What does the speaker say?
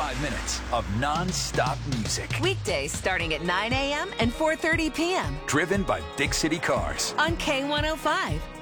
45 minutes of non-stop music. Weekdays starting at 9 a.m. and 4:30 p.m. Driven by Big City Cars. on K105.